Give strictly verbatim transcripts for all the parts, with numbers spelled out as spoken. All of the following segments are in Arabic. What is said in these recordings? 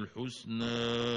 الحسنى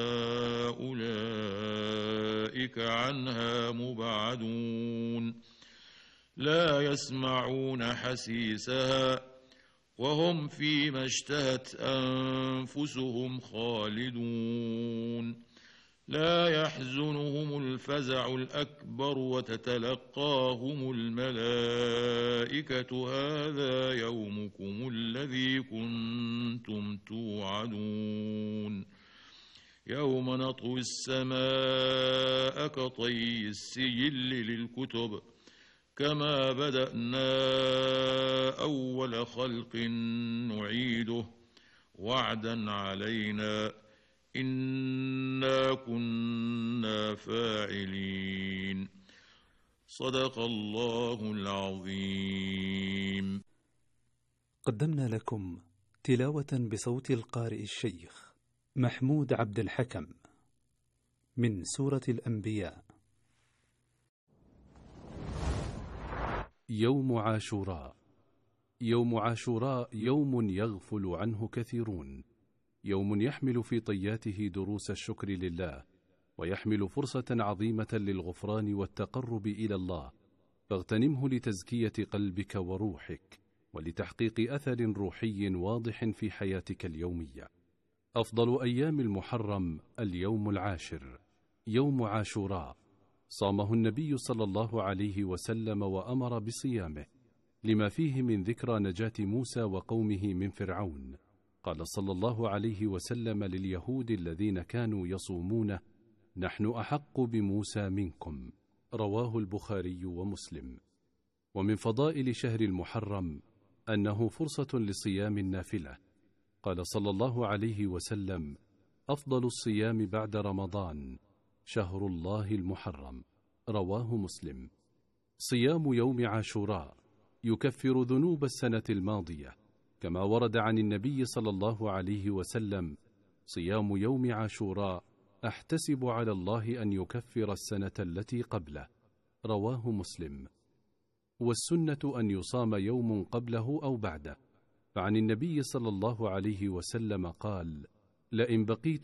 أولئك عنها مبعدون لا يسمعون حسيسها وهم فيما اشتهت أنفسهم خالدون لا يحزنهم الفزع الأكبر وتتلقاهم الملائكة هذا يومكم الذي كنتم توعدون يوم نطوي السماء كطي السجل للكتب كما بدأنا أول خلق نعيده وعدا علينا إنا كنا فاعلين صدق الله العظيم. قدمنا لكم تلاوة بصوت القارئ الشيخ محمود عبد الحكم من سورة الأنبياء. يوم عاشوراء. يوم عاشوراء يوم يغفل عنه كثيرون، يوم يحمل في طياته دروس الشكر لله، ويحمل فرصة عظيمة للغفران والتقرب إلى الله، فاغتنمه لتزكية قلبك وروحك ولتحقيق أثر روحي واضح في حياتك اليومية. أفضل أيام المحرم اليوم العاشر يوم عاشوراء، صامه النبي صلى الله عليه وسلم وأمر بصيامه لما فيه من ذكرى نجاة موسى وقومه من فرعون. قال صلى الله عليه وسلم لليهود الذين كانوا يصومونه: نحن أحق بموسى منكم. رواه البخاري ومسلم. ومن فضائل شهر المحرم أنه فرصة لصيام النافلة. قال صلى الله عليه وسلم: أفضل الصيام بعد رمضان شهر الله المحرم. رواه مسلم. صيام يوم عاشوراء يكفر ذنوب السنة الماضية، كما ورد عن النبي صلى الله عليه وسلم: صيام يوم عاشوراء أحتسب على الله أن يكفر السنة التي قبله. رواه مسلم. والسنة أن يصام يوم قبله أو بعده، فعن النبي صلى الله عليه وسلم قال: لئن بقيت